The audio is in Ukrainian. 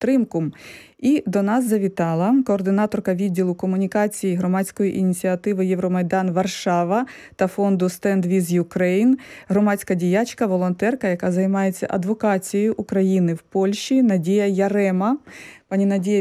підтримку. І до нас завітала координаторка відділу комунікації громадської ініціативи «Євромайдан Варшава» та фонду «Stand with Ukraine», громадська діячка, волонтерка, яка займається адвокацією України в Польщі, Надія Ярема. Пані Надія,